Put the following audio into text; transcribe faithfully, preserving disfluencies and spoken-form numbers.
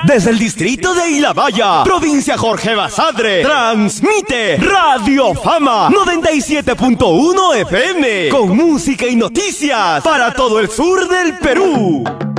Desde el distrito de Ilabaya, provincia Jorge Basadre, transmite Radio Fama noventa y siete punto uno F M, con música y noticias para todo el sur del Perú.